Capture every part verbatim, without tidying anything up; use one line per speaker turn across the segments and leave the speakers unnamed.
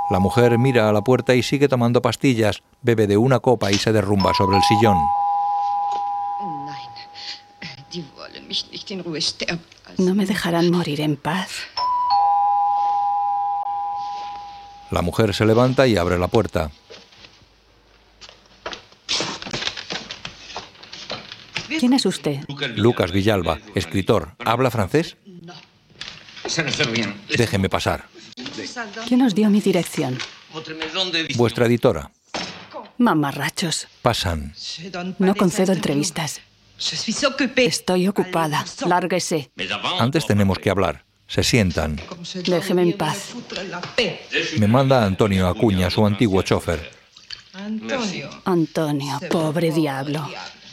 La mujer mira a la puerta y sigue tomando pastillas, bebe de una copa y se derrumba sobre el sillón.
No me dejarán morir en paz.
La mujer se levanta y abre la puerta.
¿Quién es usted?
Lucas Villalba, escritor. ¿Habla francés? Déjeme pasar.
¿Quién os dio mi dirección?
Vuestra editora.
Mamarrachos.
Pasan.
No concedo entrevistas. Estoy ocupada. Lárguese.
Antes tenemos que hablar. Se sientan.
Déjeme en paz.
Me manda Antonio Acuña, su antiguo chofer.
Antonio, pobre diablo.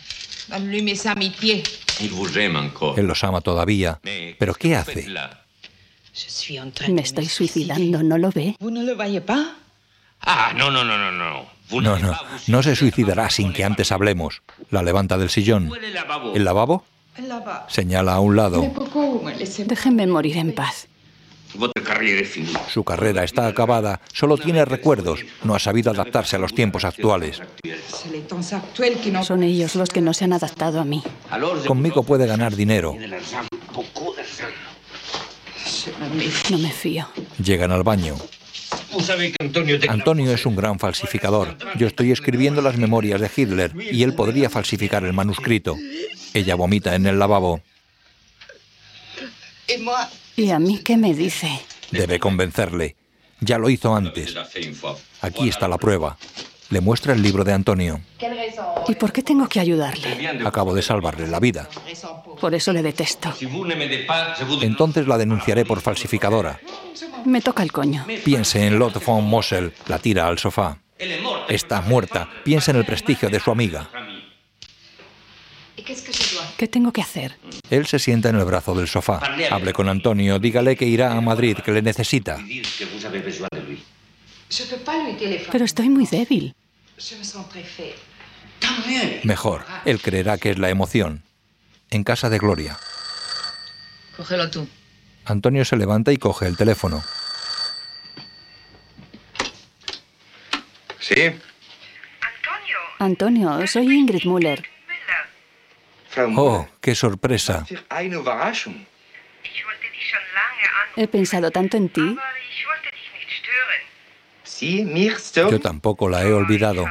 Él los ama todavía. ¿Pero qué hace?
Me estoy suicidando, ¿no lo ve?
Ah, no, no, no, no, no.
No, no, no se suicidará sin que antes hablemos. La levanta del sillón. ¿El lavabo? Señala a un lado.
Déjenme morir en paz.
Su carrera está acabada. Solo tiene recuerdos. No ha sabido adaptarse a los tiempos actuales.
Son ellos los que no se han adaptado a mí.
Conmigo puede ganar dinero.
No me fío.
Llegan al baño. Antonio es un gran falsificador. Yo estoy escribiendo las memorias de Hitler y él podría falsificar el manuscrito. Ella vomita en el lavabo.
¿Y a mí qué me dice?
Debe convencerle. Ya lo hizo antes. Aquí está la prueba. Le muestra el libro de Antonio.
¿Y por qué tengo que ayudarle?
Acabo de salvarle la vida.
Por eso le detesto.
Entonces la denunciaré por falsificadora.
Me toca el coño.
Piense en Lotte von Mosel. La tira al sofá. Está muerta. Piensa en el prestigio de su amiga.
¿Qué tengo que hacer?
Él se sienta en el brazo del sofá. Hable con Antonio. Dígale que irá a Madrid, que le necesita.
Pero estoy muy débil.
Mejor. Él creerá que es la emoción. En casa de Gloria.
Cógelo tú.
Antonio se levanta y coge el teléfono.
¿Sí?
Antonio, soy Ingrid Müller.
Oh, qué sorpresa.
He pensado tanto en ti.
Yo tampoco la he olvidado.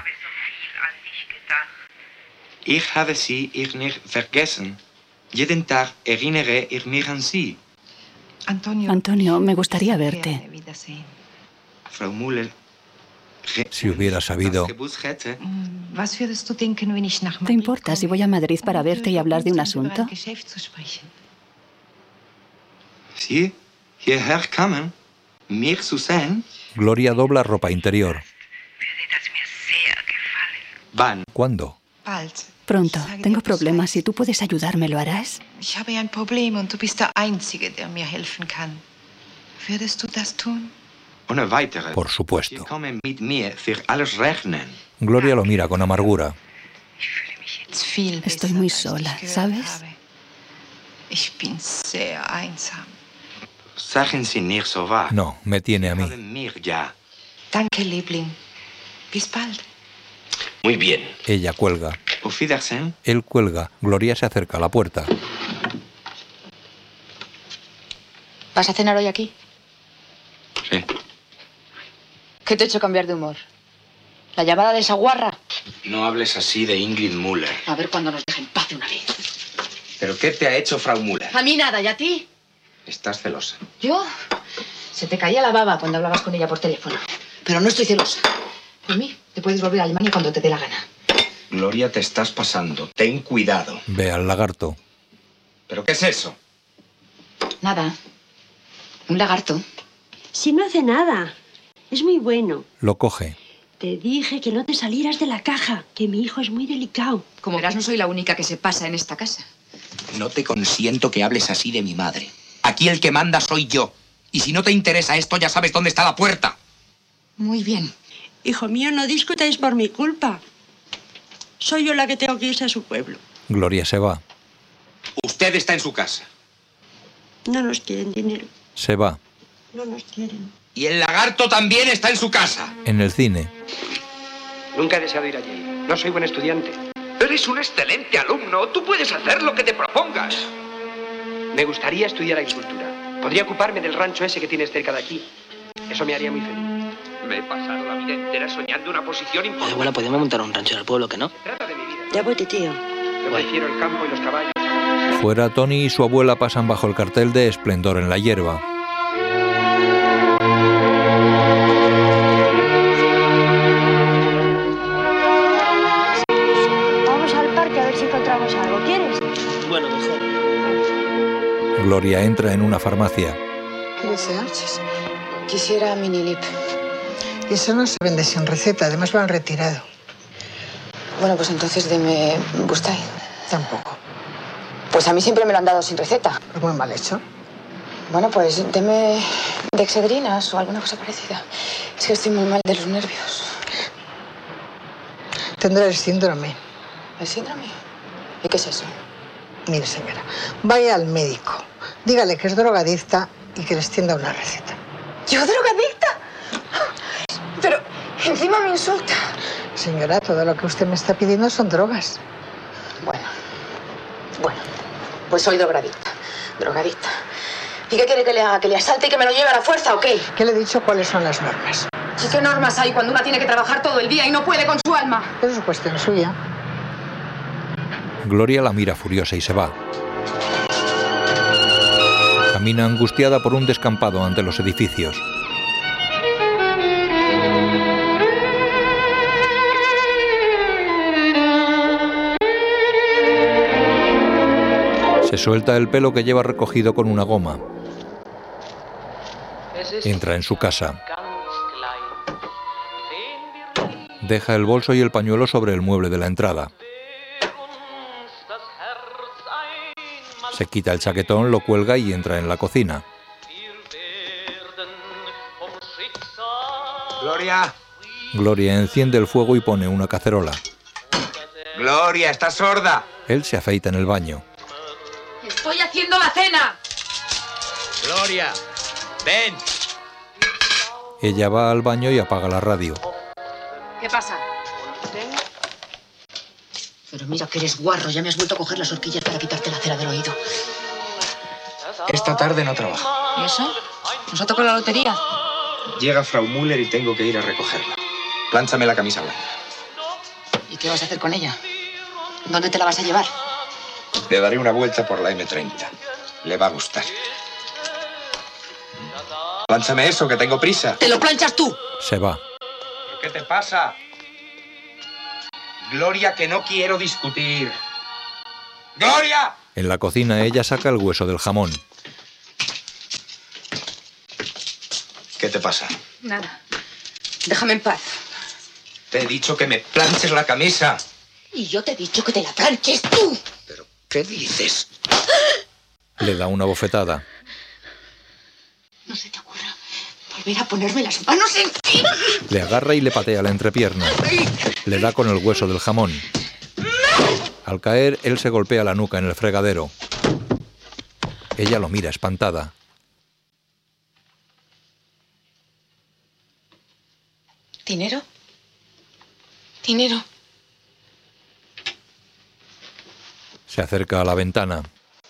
Ich habe sie ich nicht vergessen. Jeden Tag erinnere ich mich an sie.
Antonio, me gustaría verte.
Frau Müller,
Si hubiera sabido.
¿Te importa si voy a Madrid para verte y hablar de un asunto?
Sie hierher kamen, mir zu sehen.
Gloria dobla ropa interior.
Wann?
¿Cuándo?
Pronto. Tengo problemas. Si tú puedes ayudarme, ¿lo harás?
Ich habe ein Problem und du bist der Einzige, der mir helfen kann. Würdest du das tun?
Ohne weitere.
Por supuesto.
Sie kommen mit mir für alles rechnen.
Gloria lo mira con amargura.
Estoy muy sola, ¿sabes?
Ich bin sehr einsam.
Sagen Sie nicht so wahr.
No, me tiene a mí.
Haben mir ja.
Danke, Liebling. Bis bald.
Muy bien.
Ella cuelga.
Auf Wiedersehen.
Él cuelga. Gloria se acerca a la puerta.
¿Vas a cenar hoy aquí?
Sí.
¿Qué te ha hecho cambiar de humor? ¿La llamada de esa guarra?
No hables así de Ingrid Müller.
A ver cuándo nos dejen paz de una vez.
¿Pero qué te ha hecho Frau Müller?
A mí nada, ¿y a ti?
Estás celosa.
¿Yo? Se te caía la baba cuando hablabas con ella por teléfono. Pero no estoy celosa. Por mí, te puedes volver a Alemania cuando te dé la gana.
Gloria, te estás pasando. Ten cuidado.
Ve al lagarto.
¿Pero qué es eso?
Nada. Un lagarto.
Si no hace nada. Es muy bueno.
Lo coge.
Te dije que no te salieras de la caja, que mi hijo es muy delicado.
Como verás, no soy la única que se pasa en esta casa.
No te consiento que hables así de mi madre. Aquí el que manda soy yo. Y si no te interesa esto, ya sabes dónde está la puerta.
Muy bien.
Hijo mío, no discutáis por mi culpa. Soy yo la que tengo que irse a su pueblo.
Gloria se va.
Usted está en su casa.
No nos quieren dinero.
Se va.
No nos quieren.
Y el lagarto también está en su casa.
En el cine.
Nunca he deseado ir allí. No soy buen estudiante.
Eres un excelente alumno. Tú puedes hacer lo que te propongas.
Me gustaría estudiar agricultura. Podría ocuparme del rancho ese que tienes cerca de aquí. Eso me haría muy feliz.
Me he pasado la vida entera soñando una posición
Oye,
importante.
abuela, podemos montar un rancho en el pueblo, ¿que no?
Se trata de mi vida.
Ya voy, tío.
Yo prefiero el campo y los caballos.
Fuera, Tony y su abuela pasan bajo el cartel de Esplendor en la hierba.
Vamos al parque a ver si encontramos algo. ¿Quieres?
Bueno, mejor.
Gloria entra en una farmacia.
¿Qué desea?
Quisiera Minilip.
Eso no se vende sin receta, además lo han retirado.
Bueno, pues entonces deme Gustai.
Tampoco.
Pues a mí siempre me lo han dado sin receta.
Es muy mal hecho.
Bueno, pues deme dexedrinas o alguna cosa parecida. Es que estoy muy mal de los nervios.
Tendrá el síndrome.
¿El síndrome? ¿Y qué es eso?
Mire, señora, vaya al médico. Dígale que es drogadicta y que les tienda una receta.
¿Yo drogadicta? Pero encima me insulta.
Señora, todo lo que usted me está pidiendo son drogas.
Bueno, bueno, pues soy drogadicta. Drogadicta. ¿Y qué quiere que le haga? ¿Que le asalte y que me lo lleve a la fuerza o qué?
¿Qué le he dicho cuáles son las normas?
¿Y qué normas hay cuando una tiene que trabajar todo el día y no puede con su alma?
Eso es cuestión suya.
Gloria la mira furiosa y se va. Camina angustiada por un descampado ante los edificios. Se suelta el pelo que lleva recogido con una goma. Entra en su casa. Deja el bolso y el pañuelo sobre el mueble de la entrada. Se quita el chaquetón, lo cuelga y entra en la cocina.
Gloria.
Gloria enciende el fuego y pone una cacerola.
Gloria, ¿estás sorda?
Él se afeita en el baño.
¡Estoy haciendo la cena!
Gloria, ven.
Ella va al baño y apaga la radio.
¿Qué pasa? Pero mira que eres guarro, ya me has vuelto a coger las horquillas para quitarte la cera del oído.
Esta tarde no trabajo.
¿Y eso? ¿Nos ha tocado la lotería?
Llega Frau Müller y tengo que ir a recogerla. Plánchame la camisa blanca.
¿Y qué vas a hacer con ella? ¿Dónde te la vas a llevar?
Le daré una vuelta por la eme treinta. Le va a gustar. Plánchame eso, que tengo prisa.
¡Te lo planchas tú!
Se va.
¿Qué te pasa? Gloria, que no quiero discutir. ¡Gloria!
En la cocina ella saca el hueso del jamón.
¿Qué te pasa?
Nada. Déjame en paz.
Te he dicho que me planches la camisa.
Y yo te he dicho que te la planches tú.
¿Pero qué dices?
Le da una bofetada.
No se te ocurra volver a ponerme las manos encima.
Le agarra y le patea la entrepierna. Le da con el hueso del jamón. Al caer, él se golpea la nuca en el fregadero. Ella lo mira espantada.
¿Dinero? ¿Dinero?
Se acerca a la ventana.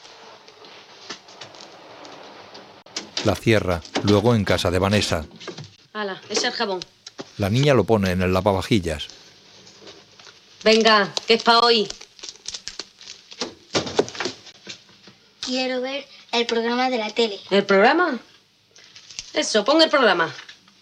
La cierra, luego en casa de Vanessa.
Hala, es el jabón.
La niña lo pone en el lavavajillas.
Venga, que es para hoy.
Quiero ver el programa de la tele.
¿El programa? Eso, pon el programa.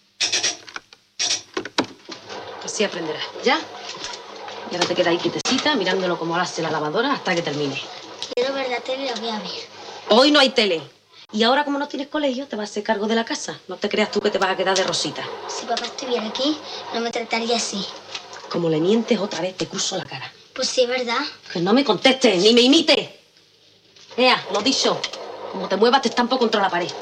Así aprenderás, ¿ya? Y ahora te quedas ahí quietecita, mirándolo como hace la lavadora hasta que termine.
Quiero ver la tele y la voy a ver.
Hoy no hay tele. Y ahora, como no tienes colegio, te vas a hacer cargo de la casa. No te creas tú que te vas a quedar de rosita.
Si papá estuviera aquí, no me trataría así.
Como le mientes otra vez, te curso la cara.
Pues sí, es verdad.
Que no me contestes, ni me imites. Ea, lo dicho. Como te muevas, te estampo contra la pared.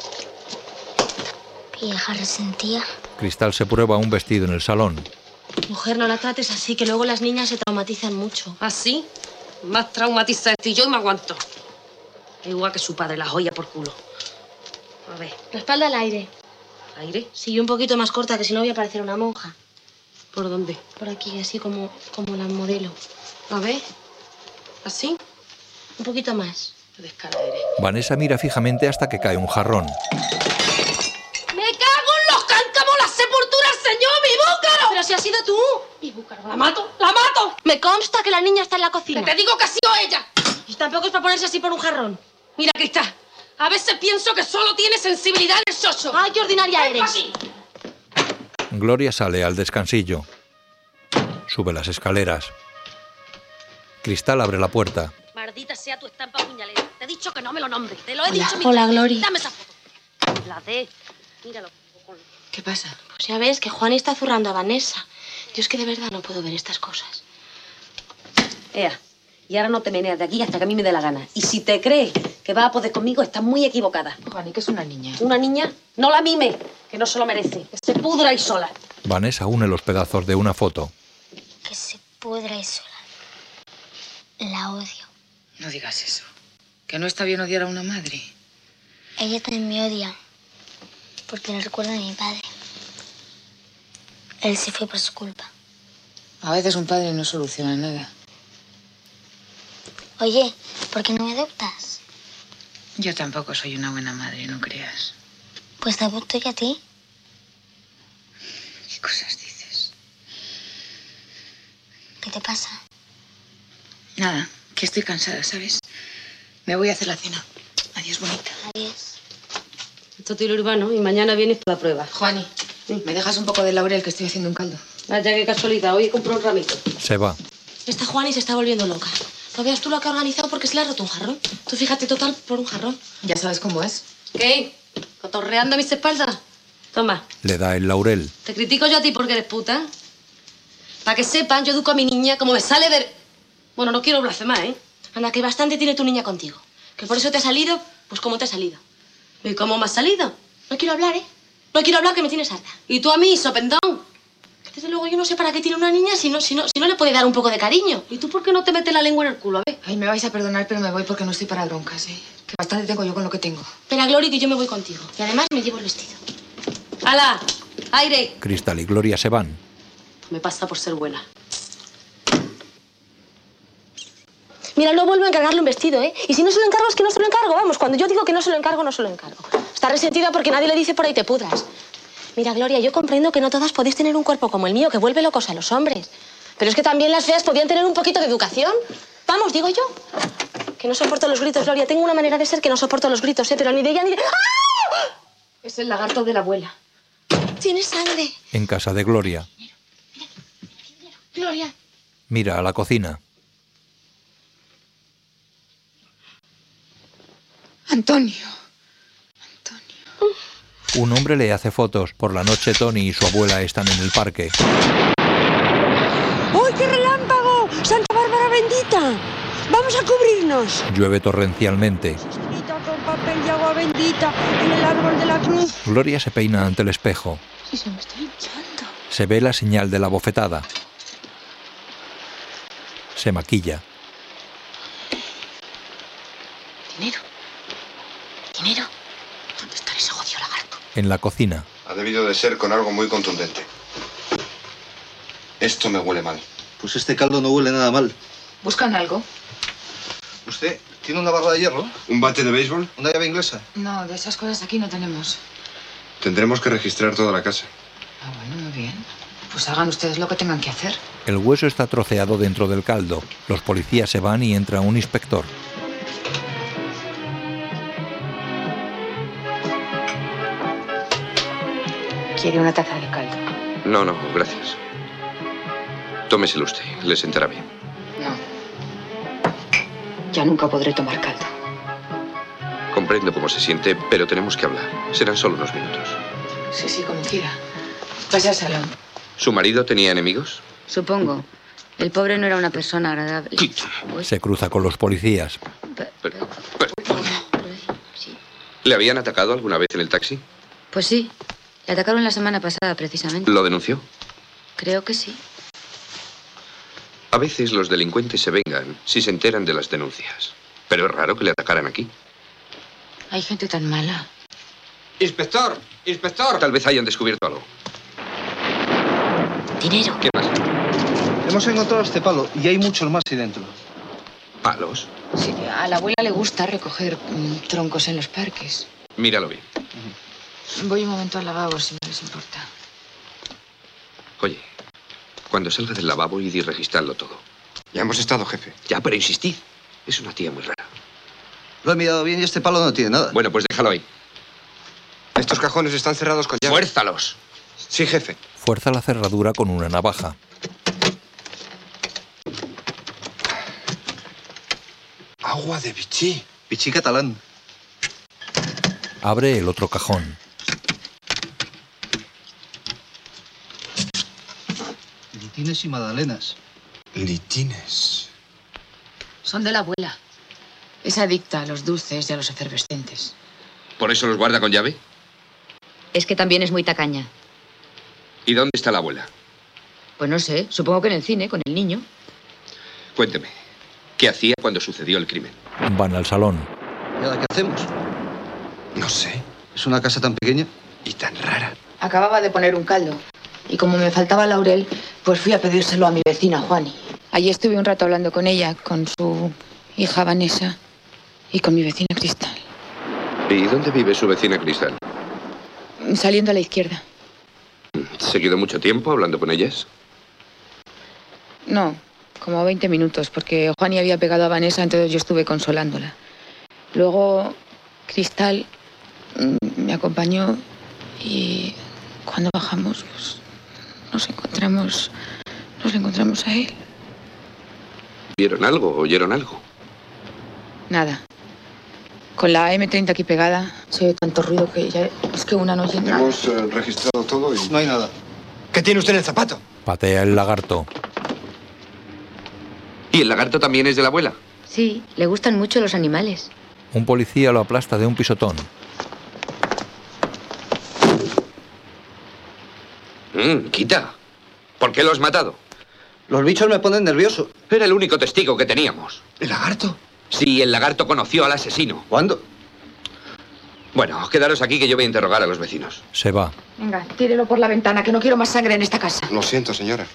Vieja resentía.
Cristal se prueba un vestido en el salón.
Mujer, no la trates así, que luego las niñas se traumatizan mucho. ¿Así? Más traumatiza estoy yo y me aguanto. Igual que su padre, la joya por culo. A ver.
La espalda al aire.
Aire.
Sí, un poquito más corta, que si no voy a parecer una monja.
¿Por dónde?
Por aquí, así como, como la modelo.
A ver. ¿Así?
Un poquito más.
Qué descarada eres.
Vanessa mira fijamente hasta que cae un jarrón.
¡Me cago en los cálcamos, las sepulturas, señor, mi búcaro!
Pero si has sido tú.
Mi búcaro, la mato, la mato.
Me consta que la niña está en la cocina.
Que te digo que ha sido ella.
Y tampoco es para ponerse así por un jarrón.
Mira, Cristal, a veces pienso que solo tiene sensibilidad en el soso.
¡Ay, qué ordinaria eres!
Aquí.
Gloria sale al descansillo. Sube las escaleras. Cristal abre la puerta.
Maldita sea tu estampa puñalera. Te he dicho que no me lo nombres. Te lo he
Hola.
dicho. Mi
Hola, Gloria.
Dame esa foto. La de... Míralo.
¿Qué pasa?
Pues ya ves que Juani está zurrando a Vanessa. Yo es que de verdad no puedo ver estas cosas.
Ea, y ahora no te meneas de aquí hasta que a mí me dé la gana. Y si te crees que vas a poder conmigo, estás muy equivocada.
Juani, que es una niña.
Una niña, no la mime, que no se lo merece. Que se pudra ahí sola.
Vanessa une los pedazos de una foto.
Que se pudra y sola. La odio.
No digas eso. Que no está bien odiar a una madre.
Ella también me odia. Porque le recuerda a mi padre. Él se fue por su culpa.
A veces un padre no soluciona nada.
Oye, ¿por qué no me adoptas?
Yo tampoco soy una buena madre, no creas.
Pues te adopto yo a ti.
¿Qué cosas dices?
¿Qué te pasa?
Nada, que estoy cansada, ¿sabes? Me voy a hacer la cena. Adiós, bonita.
Adiós.
Esto es tiro urbano y mañana vienes para la prueba.
Juani, ¿sí? ¿Me dejas un poco de laurel que estoy haciendo un caldo?
Vaya, qué casualidad. Hoy compró un ramito.
Se va.
Esta Juani se está volviendo loca. No veas tú lo que ha organizado porque se le ha roto un jarrón. Tú fíjate, total, por un jarrón.
Ya sabes cómo es.
¿Qué? ¿Cotorreando a mis espaldas? Toma.
Le da el laurel.
Te critico yo a ti porque eres puta. Para que sepan, yo educo a mi niña como me sale de... Bueno, no quiero blasfemar, ¿eh?
Anda, que bastante tiene tu niña contigo. Que por eso te ha salido, pues como te ha salido.
¿Y cómo me ha salido?
No quiero hablar, ¿eh? No quiero hablar, que me tienes harta.
¿Y tú a mí, sopendón?
Desde luego yo no sé para qué tiene una niña si no, si no, si no le puede dar un poco de cariño.
¿Y tú por qué no te metes la lengua en el culo? A ver.
Ay, me vais a perdonar, pero me voy porque no estoy para broncas, ¿eh? Que bastante tengo yo con lo que tengo.
Espera, Gloria, que yo me voy contigo. Y además me llevo el vestido.
¡Hala! ¡Aire!
Cristal y Gloria se van.
Me pasa por ser buena.
Mira, no vuelvo a encargarle un vestido, ¿eh? Y si no se lo encargo, es que no se lo encargo. Vamos, cuando yo digo que no se lo encargo, no se lo encargo. Está resentida porque nadie le dice por ahí te pudras. Mira, Gloria, yo comprendo que no todas podéis tener un cuerpo como el mío, que vuelve locos a los hombres. Pero es que también las feas podían tener un poquito de educación. Vamos, digo yo. Que no soporto los gritos, Gloria. Tengo una manera de ser que no soporto los gritos, ¿eh? Pero ni de ella ni de... ¡Ah!
Es el lagarto de la abuela.
Tienes sangre.
En casa de Gloria.
Gloria.
Mira a la cocina.
Antonio.
Un hombre le hace fotos. Por la noche Tony y su abuela están en el parque.
¡Uy, qué relámpago! ¡Santa Bárbara bendita! ¡Vamos a cubrirnos!
Llueve torrencialmente.
Escrita con papel de agua bendita en el árbol de la cruz.
Gloria se peina ante el espejo.
Sí, se me estoy hinchando.
Se ve la señal de la bofetada. Se maquilla.
Dinero. Dinero. ¿Dónde está ese jodido lagarto?
En la cocina.
Ha debido de ser con algo muy contundente. Esto me huele mal.
Pues este caldo no huele nada mal.
¿Buscan algo?
¿Usted tiene una barra de hierro?
¿Un bate de béisbol?
¿Una llave inglesa?
No, de esas cosas aquí no tenemos.
Tendremos que registrar toda la casa.
Ah, bueno, muy bien. Pues hagan ustedes lo que tengan que hacer.
El hueso está troceado dentro del caldo. Los policías se van y entra un inspector.
¿Quiere una taza de caldo?
No, no, gracias. Tómeselo usted, le sentará bien.
No. Ya nunca podré tomar caldo.
Comprendo cómo se siente, pero tenemos que hablar. Serán solo unos minutos.
Sí, sí, como quiera. Pase al salón.
¿Su marido tenía enemigos?
Supongo. El pobre no era una persona agradable.
Se cruza con los policías.
Pero, pero, ¿le habían atacado alguna vez en el taxi?
Pues sí. Le atacaron la semana pasada, precisamente.
¿Lo denunció?
Creo que sí.
A veces los delincuentes se vengan si se enteran de las denuncias. Pero es raro que le atacaran aquí.
Hay gente tan mala.
Inspector, inspector. Tal vez hayan descubierto algo.
Dinero.
¿Qué más?
Hemos encontrado este palo y hay muchos más ahí dentro.
¿Palos?
Sí, a la abuela le gusta recoger mm, troncos en los parques.
Míralo bien.
Voy un momento al lavabo, si no les importa.
Oye, cuando salga del lavabo, id y registrarlo todo.
Ya hemos estado, jefe.
Ya, pero insistid. Es una tía muy rara.
Lo he mirado bien y este palo no tiene nada.
Bueno, pues déjalo ahí.
Estos cajones están cerrados con llave.
¡Fuérzalos!
Sí, jefe.
Fuerza la cerradura con una navaja.
Agua de Vichy.
Vichy catalán.
Abre el otro cajón.
Litines y magdalenas.
Litines.
Son de la abuela. Es adicta a los dulces y a los efervescentes.
¿Por eso los guarda con llave?
Es que también es muy tacaña.
¿Y dónde está la abuela?
Pues no sé, supongo que en el cine, con el niño.
Cuénteme, ¿qué hacía cuando sucedió el crimen?
Van al salón.
¿Y ahora qué hacemos?
No sé.
Es una casa tan pequeña
y tan rara.
Acababa de poner un caldo. Y como me faltaba laurel, pues fui a pedírselo a mi vecina, Juani. Allí estuve un rato hablando con ella, con su hija Vanessa y con mi vecina Cristal.
¿Y dónde vive su vecina Cristal?
Saliendo a la izquierda.
¿Se quedó mucho tiempo hablando con ellas?
No, como veinte minutos, porque Juani había pegado a Vanessa, entonces yo estuve consolándola. Luego Cristal me acompañó y cuando bajamos, pues nos encontramos, nos encontramos a él.
¿Vieron algo? ¿Oyeron algo?
Nada. Con la eme treinta aquí pegada, se oye tanto ruido que ya es que una no oye nada.
Hemos eh, registrado todo y
no hay nada.
¿Qué tiene usted en el zapato?
Patea el lagarto.
¿Y el lagarto también es de la abuela?
Sí, le gustan mucho los animales.
Un policía lo aplasta de un pisotón.
Mm, quita. ¿Por qué lo has matado?
Los bichos me ponen nervioso.
Era el único testigo que teníamos.
¿El lagarto?
Sí, el lagarto conoció al asesino.
¿Cuándo?
Bueno, quedaros aquí que yo voy a interrogar a los vecinos.
Se va.
Venga, tírelo por la ventana, que no quiero más sangre en esta casa.
Lo siento, señora.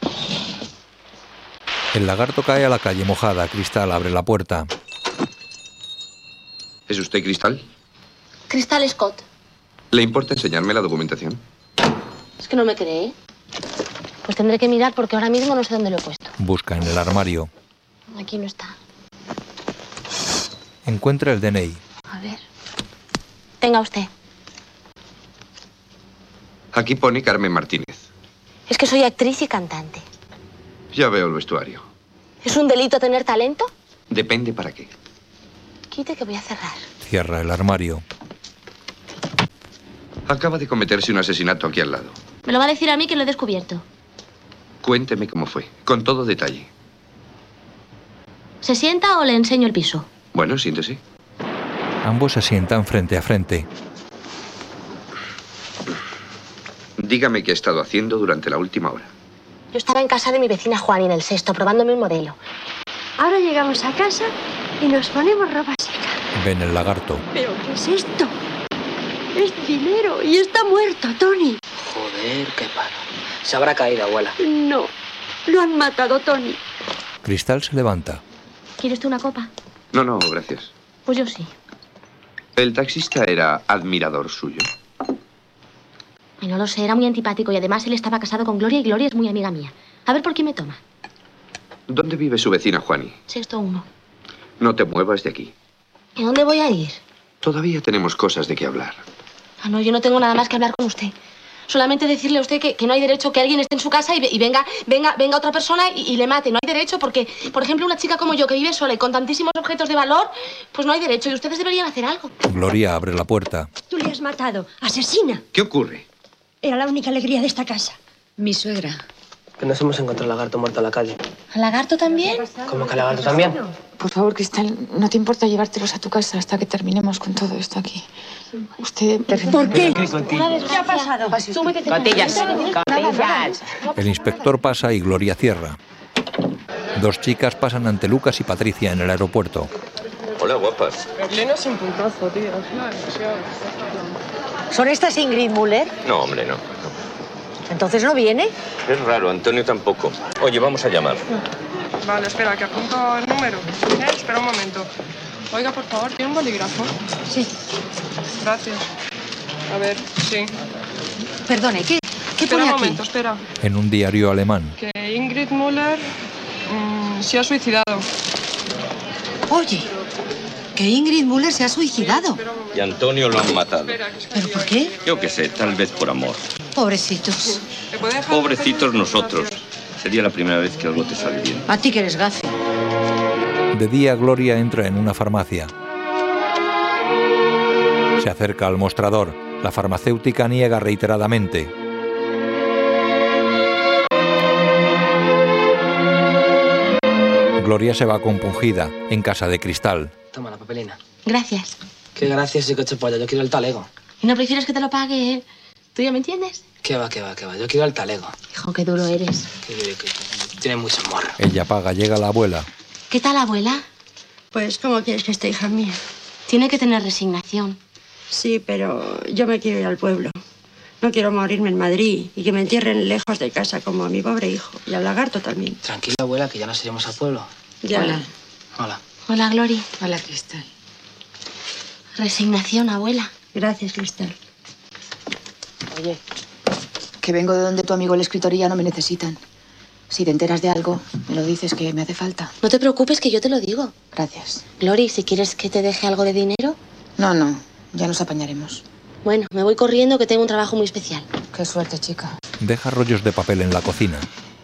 El lagarto cae a la calle mojada. Cristal abre la puerta.
¿Es usted Cristal?
Cristal Scott.
¿Le importa enseñarme la documentación?
Es que no me cree. Pues tendré que mirar porque ahora mismo no sé dónde lo he puesto.
Busca en el armario.
Aquí no está.
Encuentra el D N I.
A ver. Tenga usted.
Aquí pone Carmen Martínez.
Es que soy actriz y cantante.
Ya veo el vestuario.
¿Es un delito tener talento?
Depende para qué.
Quite que voy a cerrar.
Cierra el armario.
Acaba de cometerse un asesinato aquí al lado.
Me lo va a decir a mí que lo he descubierto.
Cuénteme cómo fue, con todo detalle.
¿Se sienta o le enseño el piso?
Bueno, siéntese.
Ambos se sientan frente a frente.
Dígame qué ha estado haciendo durante la última hora.
Yo estaba en casa de mi vecina Juani en el sexto, probándome un modelo.
Ahora llegamos a casa y nos ponemos ropa seca.
Ven el lagarto.
¿Pero qué es esto? Es dinero y está muerto, Tony.
Joder, qué palo. Se habrá caído, abuela.
No, lo han matado, Tony.
Cristal se levanta.
¿Quiere usted una copa?
No, no, gracias.
Pues yo sí.
¿El taxista era admirador suyo?
Y no lo sé, era muy antipático y además él estaba casado con Gloria y Gloria es muy amiga mía. A ver por qué me toma.
¿Dónde vive su vecina, Juani?
Sexto uno.
No te muevas de aquí.
¿Y dónde voy a ir?
Todavía tenemos cosas de qué hablar.
Ah, no, yo no tengo nada más que hablar con usted. Solamente decirle a usted que, que no hay derecho que alguien esté en su casa y, y venga, venga, venga otra persona y, y le mate. No hay derecho porque, por ejemplo, una chica como yo que vive sola y con tantísimos objetos de valor, pues no hay derecho y ustedes deberían hacer algo.
Gloria abre la puerta.
Tú le has matado. ¡Asesina!
¿Qué ocurre?
Era la única alegría de esta casa.
Mi suegra.
Que nos hemos encontrado al lagarto muerto en la calle.
¿Al lagarto también?
¿Cómo que al lagarto también?
Por favor, Cristal, ¿no te importa llevártelos a tu casa hasta que terminemos con todo esto aquí? Usted...
¿Por qué?
¿Qué ha pasado?
Cotillas, cotillas.
El inspector pasa y Gloria cierra. Dos chicas pasan ante Lucas y Patricia en el aeropuerto.
Hola, guapas.
Berlín es un puntazo, tío. ¿Son estas Ingrid Müller?
No, hombre, no.
¿Entonces no viene?
Es raro, Antonio tampoco. Oye, vamos a llamar.
Vale, espera, que apunto el número. ¿Eh? Espera un momento. Oiga, por favor, ¿tiene un bolígrafo?
Sí.
Gracias. A ver, sí.
Perdone, ¿qué, qué
espera
pone
un
aquí?
momento, espera.
En un diario alemán.
Que Ingrid Müller mmm, se ha suicidado.
Oye, que Ingrid Müller se ha suicidado.
Y a Antonio lo han matado.
¿Pero por qué?
Yo qué sé, tal vez por amor.
Pobrecitos.
Pobrecitos nosotros. Sería la primera vez que algo te sale bien.
A ti que eres gafe.
De día, Gloria entra en una farmacia. Se acerca al mostrador. La farmacéutica niega reiteradamente. Gloria se va compungida, en casa de Cristal.
Toma la papelina.
Gracias.
Qué gracias y coche polla. Yo quiero el talego.
¿Y no prefieres que te lo pague él? ¿Tú ya me entiendes?
¿Qué va, qué va, qué va? Yo quiero el talego.
Hijo, qué duro eres.
Que, que, que tiene mucho morro.
Ella paga, llega la abuela.
¿Qué tal, abuela?
Pues, ¿cómo quieres que esté, hija mía?
Tiene que tener resignación.
Sí, pero yo me quiero ir al pueblo. No quiero morirme en Madrid y que me entierren lejos de casa como a mi pobre hijo. Y al lagarto también.
Tranquila, abuela, que ya nos iremos al pueblo.
Ya.
Hola. Hola.
Hola, Gloria.
Hola, Cristal.
Resignación, abuela.
Gracias, Cristal.
Oye, que vengo de donde tu amigo el escritor y ya no me necesitan. Si te enteras de algo, me lo dices, que me hace falta.
No te preocupes, que yo te lo digo.
Gracias.
Glory, si quieres que te deje algo de dinero.
No, no, ya nos apañaremos.
Bueno, me voy corriendo, que tengo un trabajo muy especial.
Qué suerte, chica.
Deja rollos de papel en la cocina.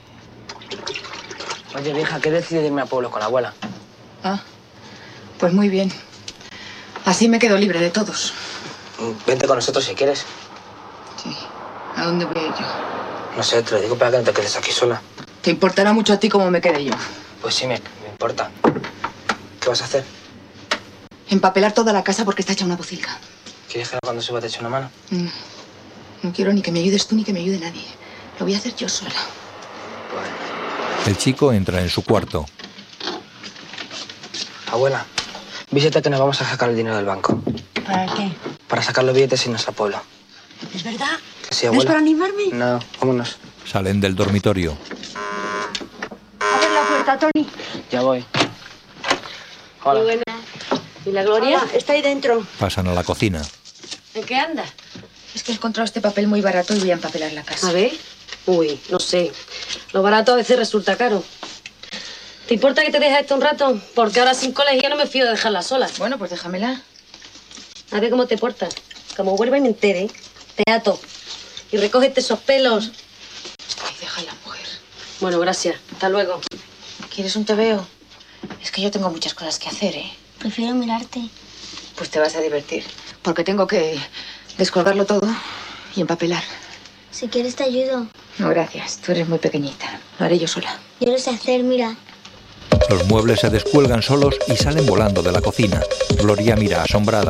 Oye, vieja, ¿qué decide de irme a pueblo con la abuela?
Ah, pues muy bien. Así me quedo libre de todos.
Vente con nosotros si quieres.
Sí. ¿A dónde voy a ir yo?
No sé, te lo digo para que no te quedes aquí sola.
Te importará mucho a ti cómo me quede yo.
Pues sí, me, me importa. ¿Qué vas a hacer?
Empapelar toda la casa porque está hecha una bocilga.
¿Quieres que cuando suba te eche una mano?
No, no quiero ni que me ayudes tú ni que me ayude nadie. Lo voy a hacer yo sola.
El chico entra en su cuarto.
Abuela, vísete que nos vamos a sacar el dinero del banco.
¿Para qué?
Para sacar los billetes y irnos al pueblo.
¿Es verdad?
Que sí,
¿No
abuela.
es para animarme?
No, vámonos.
Salen del dormitorio.
Abre la puerta, Tony.
Ya voy. Hola.
Muy buena. ¿Y la Gloria?
Hola, está ahí dentro.
Pasan a la cocina.
¿En qué anda?
Es que he encontrado este papel muy barato y voy a empapelar la casa.
A ver. Uy, no sé. Lo barato a veces resulta caro. ¿Te importa que te deje esto un rato? Porque ahora sin colegio no me fío de dejarla sola.
Bueno, pues déjamela.
A ver cómo te portas. Como vuelva y me entere, te ato. Y recógete esos pelos.
Ay, déjala, mujer.
Bueno, gracias. Hasta luego.
¿Quieres un tebeo? Es que yo tengo muchas cosas que hacer, ¿eh?
Prefiero mirarte.
Pues te vas a divertir. Porque tengo que descolgarlo todo y empapelar.
Si quieres te ayudo.
No, gracias. Tú eres muy pequeñita. Lo haré yo sola.
Yo lo sé hacer, mira.
Los muebles se descuelgan solos y salen volando de la cocina. Gloria mira asombrada.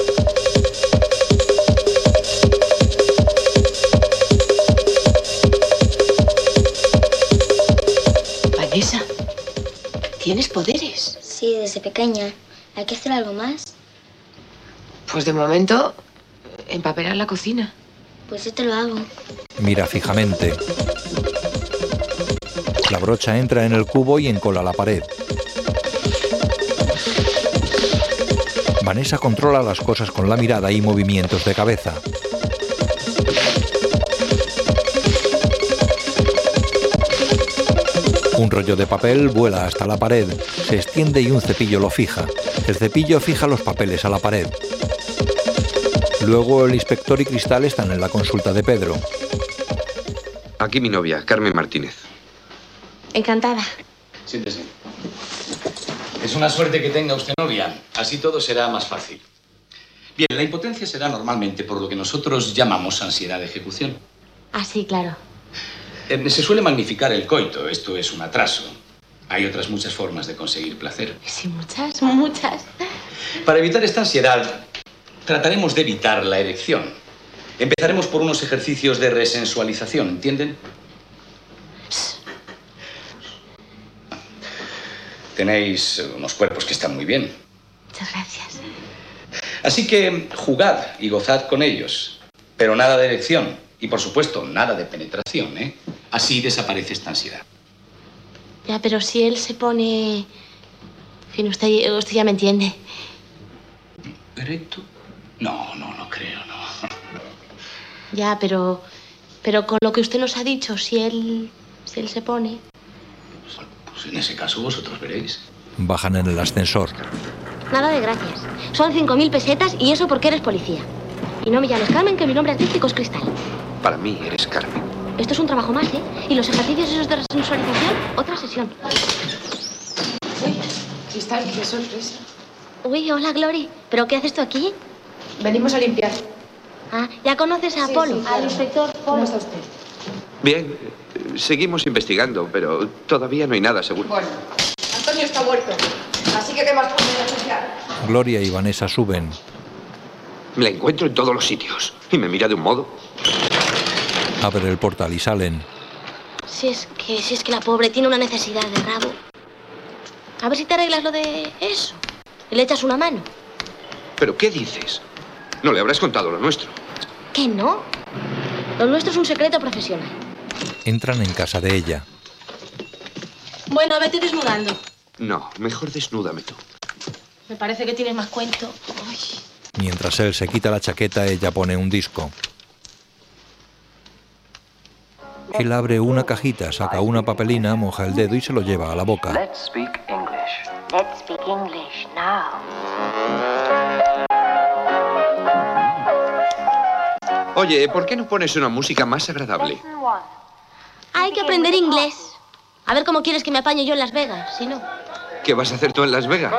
Vanessa, tienes poderes.
Sí, desde pequeña. ¿Hay que hacer algo más?
Pues de momento, empapelar la cocina.
Pues yo te lo hago.
Mira fijamente. La brocha entra en el cubo y encola la pared. Vanessa controla las cosas con la mirada y movimientos de cabeza. Un rollo de papel vuela hasta la pared, se extiende y un cepillo lo fija. El cepillo fija los papeles a la pared. Luego el inspector y Cristal están en la consulta de Pedro.
Aquí mi novia, Carmen Martínez.
Encantada.
Siéntese. Es una suerte que tenga usted novia. Así todo será más fácil. Bien, la impotencia será normalmente por lo que nosotros llamamos ansiedad de ejecución.
Ah, sí, claro.
Eh, se suele magnificar el coito. Esto es un atraso. Hay otras muchas formas de conseguir placer.
Sí, muchas, muchas.
Para evitar esta ansiedad, trataremos de evitar la erección. Empezaremos por unos ejercicios de resensualización, ¿entienden? Tenéis unos cuerpos que están muy bien.
Muchas gracias.
Así que jugad y gozad con ellos. Pero nada de erección. Y, por supuesto, nada de penetración, ¿eh? Así desaparece esta ansiedad.
Ya, pero si él se pone... En fin, usted, usted ya me entiende.
¿Erecto? No, no, no creo, no.
Ya, pero... Pero con lo que usted nos ha dicho, si él... Si él se pone...
Pues en ese caso vosotros veréis.
Bajan en el ascensor.
Nada de gracias. Son cinco mil pesetas y eso porque eres policía. Y no me llames Carmen, que mi nombre artístico es Cristal.
Para mí eres Carmen.
Esto es un trabajo más, ¿eh? Y los ejercicios esos de sensualización, otra sesión.
Uy, Cristal, qué sorpresa.
Uy, hola, Glory. ¿Pero qué haces tú aquí?
Venimos a limpiar.
Ah, ¿ya conoces a
Sí,
Polo?
sí, claro.
Al inspector Polo.
¿Cómo está usted?
Bien, eh, seguimos investigando, pero todavía no hay nada seguro.
Bueno, Antonio está muerto. Así que, ¿qué más puede denunciar?
Gloria y Vanessa suben.
La encuentro en todos los sitios y me mira de un modo.
Abre el portal y salen.
Si es que, si es que la pobre tiene una necesidad de rabo. A ver si te arreglas lo de eso. Y le echas una mano.
¿Pero qué dices? No le habrás contado lo nuestro.
¿Qué no? Lo nuestro es un secreto profesional.
Entran en casa de ella.
Bueno, vete desnudando.
No, mejor desnúdame tú.
Me parece que tienes más cuento. Ay.
Mientras él se quita la chaqueta, ella pone un disco. Él abre una cajita, saca una papelina, moja el dedo y se lo lleva a la boca.
Let's speak English. Let's speak English now.
Oye, ¿por qué no pones una música más agradable?
Hay que aprender inglés. A ver cómo quieres que me apañe yo en Las Vegas, si no.
¿Qué vas a hacer tú en Las Vegas?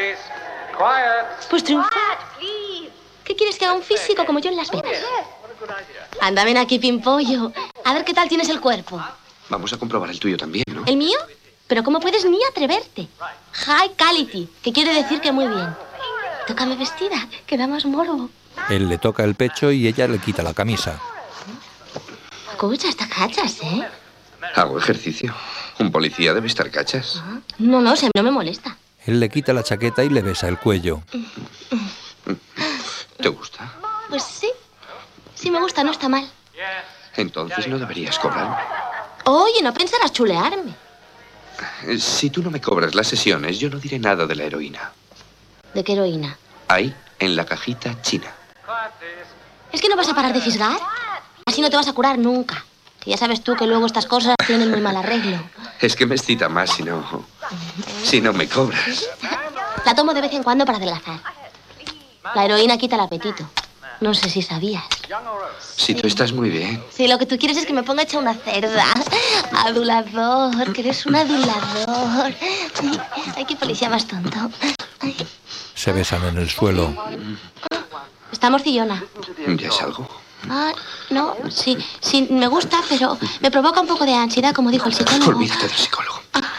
Pues triunfar. ¿Qué quieres que haga un físico como yo en Las Vegas? Anda, ven aquí, pimpollo. A ver qué tal tienes el cuerpo.
Vamos a comprobar el tuyo también, ¿no?
¿El mío? Pero ¿cómo puedes ni atreverte? High quality, que quiere decir que muy bien. Tócame vestida, que da más morbo.
Él le toca el pecho y ella le quita la camisa.
Escucha, hasta cachas, ¿eh?
Hago ejercicio. Un policía debe estar cachas.
No, no, se no me molesta.
Él le quita la chaqueta y le besa el cuello.
¿Te gusta?
Pues sí. Sí me gusta, no está mal.
Entonces no deberías cobrarme.
Oye, no pensarás chulearme.
Si tú no me cobras las sesiones, yo no diré nada de la heroína.
¿De qué heroína?
Ahí, en la cajita china.
¿Es que no vas a parar de fisgar? Así no te vas a curar nunca. Que ya sabes tú que luego estas cosas tienen muy mal arreglo.
Es que me excita más si no... si no me cobras.
La tomo de vez en cuando para adelgazar. La heroína quita el apetito. No sé si sabías.
Si tú estás muy bien.
Sí, lo que tú quieres es que me ponga hecha una cerda. Adulador, que eres un adulador. Ay, qué policía más tonto. Ay.
Se besan en el suelo.
Está morcillona.
¿Ya es algo?
Ah, no, sí, sí, me gusta, pero me provoca un poco de ansiedad, como dijo el psicólogo.
Olvídate del psicólogo.